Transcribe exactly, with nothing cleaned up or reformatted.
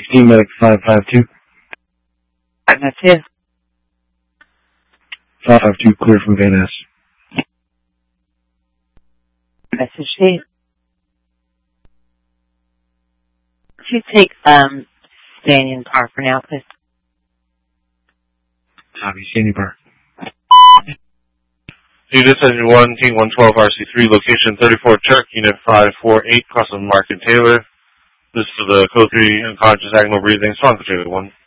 sixteen, medic five five two. five five two. five five two, clear from Van Ness. Message C. Could you take um, Stanion Park for now, please? Copy, Stanion Park. Unit seven one, Team one twelve, R C three, location thirty-four Turk, Unit five four eight, crossing Mark and Taylor. This is the code three, unconscious, act no breathing, strong for Taylor one.